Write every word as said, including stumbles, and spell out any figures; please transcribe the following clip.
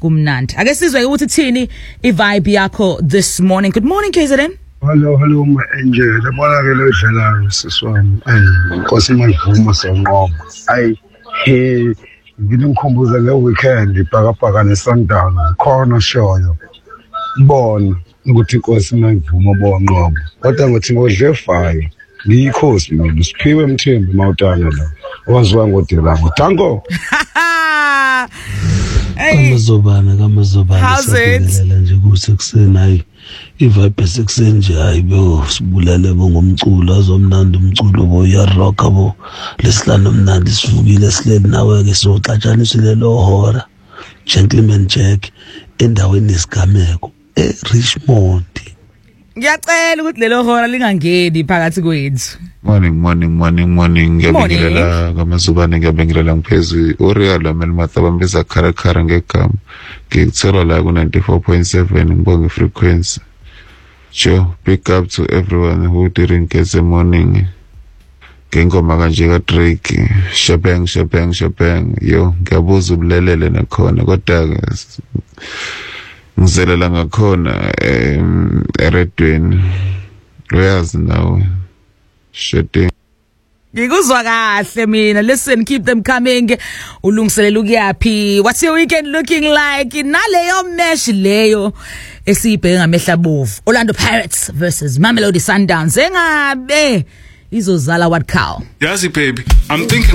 kumnandi. Ake sizwe ukuthi thini i-vibe yakho this morning. Good morning K Z N. Hello, hello, my angel. Yabona ke lo dlala siswami. Ay, Nkosi Madvuma sanqomo. Ay, he ngimkhumbuza le weekend ibhakabhaka neSundowns. Khona shoyo. Bona ukuthi Nkosi Madvuma bonqobo. Kodwa ngothi ngodle fayo. Ngiyikhosi mina Siphiwe Mthembu Mawutana la. Owaziwa ngodela ngoTango. Kamazobana kamazobana siyabelela nje kusekuseni hayi ivibe sekuseni nje hayi bo sibulale bo ngomculo azomnandi umculo bo ya rock bo lesihlanu omnandi sivukile silele nawe ke soxatshaniswe lelo hora Gentleman Jack endaweni esigameko eRichmond. Ngiyacela ukuthi lelo hora lingangeni phakathi kwethu. Morning, morning, morning, morning. Ngiyabingelela kamazubane ngiyabingelela ngiphezulu. Ureal Amelmatha bambeza khara khara ngegama. Ngikuthela la ku ninety-four point seven ngibonga frequency. Joe, big up to everyone who didn't get the morning. Ngengoma kanje ka Drake, Shabang Shabang Shabang. Yo, ngiyabuza ubulelele nakhona kodwa ngizelela ngakhona em eredweni. Uyazi nawe. Shitting. Ngikuzwa kahle mina. Listen, keep them coming. Ulungiselela ukuyaphi? What's your weekend looking like? Naleyo mesh leyo esiyibheke ngamehla bovu. Orlando Pirates versus Mamelodi Sundowns. Engabe izozala what cow? Yazi baby, I'm thinking